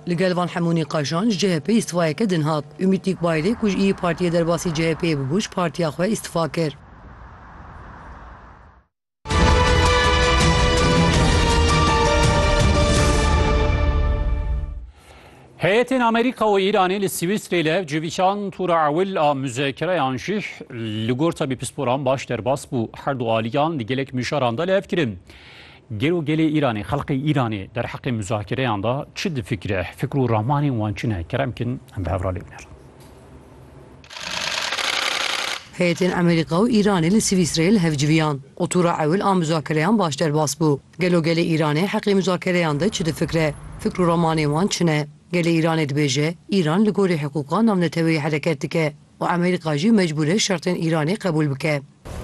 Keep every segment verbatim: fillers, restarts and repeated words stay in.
Li gel van hemû nîqaşan ji C H P îstîfayeke din hat. Ümit Dîkbaylê ku ji İYİ Partiyê derbasî C H P'yê bibû ji partiya xwe îstîfa kir. Heyetên Amerîka û Îranê li Swîsreyê civîşan tura ewil a müzekereyan jî li gor tabî pisporan baş derbas bû. Her du aliyan li gelek mişaran da li hev kirin. Gelo gelê Îranê, xelkê Îranê derheqê müzakereyan da çi difikire? Fikr û ramanên wan çi ne? Keremkin em bi hevra lê biner. Heyetên Amerîka û Îranê li Swîsreyê li hev civiyan. O tura ewil a müzakereyan baş derbas bû. Gelo gelê Îranê heqê müzakereyan da çi difikire? Fikr û ramanên wan çi ne? Gelê Îranê dibêje Îran li gorî hiqûqa navneteweyî hereket dike û Amerîka jî mecbûr e şertên Îranê qebûl bike.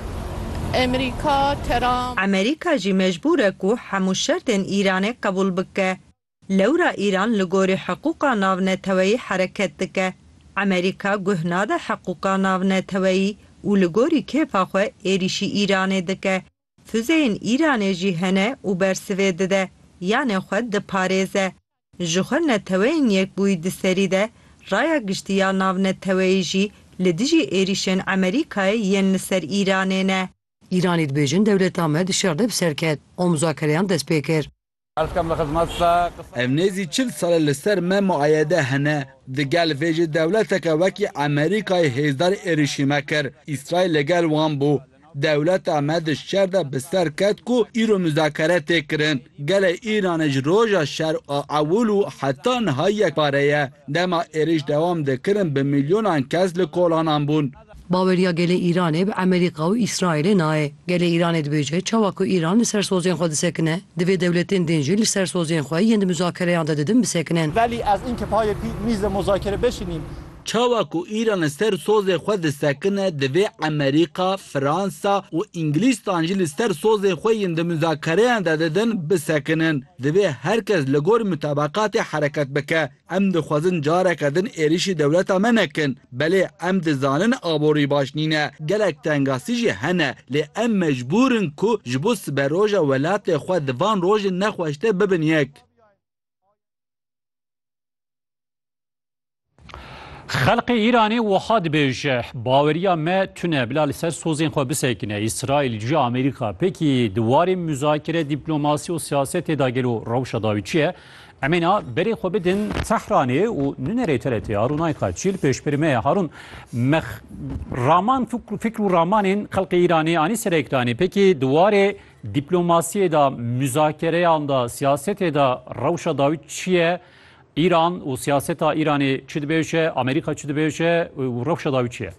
Amerîka jî mecbûr e ku hemû şertên Îranê qebûl bike. Lewra Îran li gorî hiqûqa navneteweyî hereket dike. Amerîka guh nade hiqûqa navneteweyî û li gorî kêfa xwe êrişî Îranê dike. Füzeyên Îranê jî hene û bersivê dide, yanê xwe diparêze. Ji xwe neteweyên yekbûyî di serî de, raya giştiya navneteweyî jî li dijî êrişên Amerîkayê yên li ser Îranê ne. Îranê dibêjin dewleta me di şer de bi ser ket. O müzakereyan dest pê kir. Ev nêzî çil sal li ser me muayede hene. Di gel vê jî dewleteke wekî Amerîkayê hêzdar êrişîme kir. İsraîl li gel wan bû. Dewleta me di şer de bi ser ket ku îro müzakere tê kirin. Gelê Îranê ji roja şer a ewil û heta nihayek pareye. Dema êriş dewam dikirin bi milyonan kes li kolanan bûn. Baweriya gelê Îranê bi Amerîka û İsraîlê nayê. Gelê Îranê dibêje çawa ku Îran li ser sozên xwe disekine, divê dewletên din jî li ser sozên xwe yên di müzakereyan de didin bisekinin. Velî ez înkê payê mîza muzakere beşînim. Çawa ku Îran ser sozê xwe disekine divê Amerîka, Fransa û Îngilîstan jî li ser sozê xwe yên di müzakereyan de didin bisekinin. Divê herkes li gor mutabaqatê hereket bike. Em dixwazin careke din êrişî dewleta me nekin. Belê em dizanin aborî baş nîne. Gelek tengasî jî hene. Lê em mecbûrin ku ji bo siberoja welatê xwe di van rojên nexweş de bibin yek. Xelkê Îranê wiha dibêje baweriya me tune bila li ser sozên xwe bisekine. İsraîl ji Amerîka pekî di warê müzakere, dîplomasî û siyasetê da gelo rewşa dawî çi ye? Em ê na berê xwe bidin Tehranê û nûnerê T R T Harûn Ayqaçî li pêşberî me ye. Harûn, me raman fikr û ramanên xelkê Îranê anî ser ekranê. Pekî di warê dîplomasiyê da, müzakereyan da, siyasetê da rewşa dawî çi ye? İran û siyaseta Îranê çi dibêje, Amerîka çi dibêje û rewşa dawî çi ye?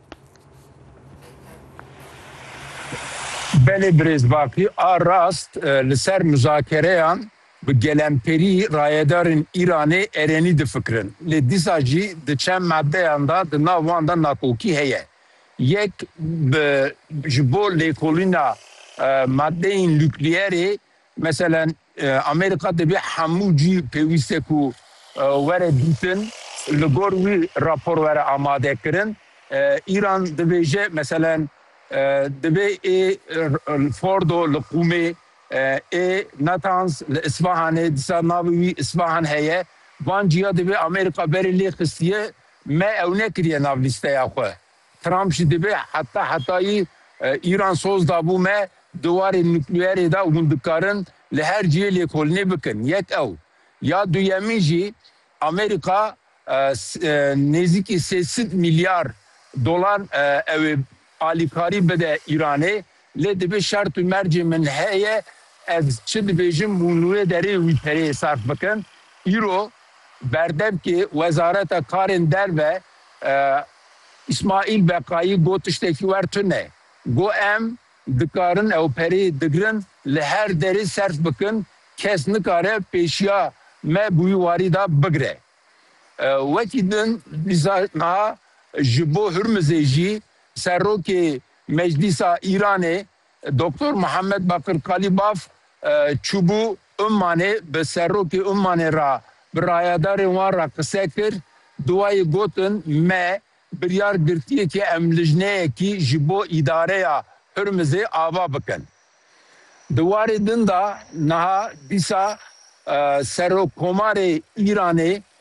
Belê birêzbakî a rast li ser müzakereyan bi gelemperî rayedarên Îranê erenî difikirin. Lê dîsa jî di çend maddeyan da di nav wan da nakokî heye. Yek bi ji bo lêkolîna maddeyên nükleerê meselen Amerîka dibê hemû cî pêwîst e ku were dîtin li gor wî rapor were amade kirin. İran dibêje meselen dibê ê Fordo li Qûmê, ê Natanz li İsfahanê, dîsa navê wî İsfahan heye. Van ciya dibê Amerîka berê lê xistiye me ew nekiriye nav lîsteya xwe. Trump jî dibê heta hetayî İran soz dabû me di warê nükleerê da hûn dikarin li her ciyê lêkolînê bikin. Yek ew. Ya duyemî jî Amerika nêzîkî sêsîd milyar dolar ew alîkarî bide Îranê. Lê dibe şert û mercê min heye ez çi dibêjim hûn derê wî pereyê sarf bikin. Îro berdevkê Wezareta Karên Derve İsmaîl Beqayî got tiştekî wer tune. Got em dikarin ew pereyê digirin li her derê serf bikin. Kes nikare pêşiya me bûyî warî da bigire. Wekî din dîsa niha ji bo Hürmüzê jî serokê Meclîsa Îranê Doktor Muhammed Bakir Kalibaf çûbû Ummanê bi serokê Ummanê ra bi rayedarên wan ra qise kir. Duayê gotin me biryar girtiyekî em lijneyekî ji bo îdareya Hürmüzê ava bikin. Di warê din da niha dîsa Serokkomarê Îranê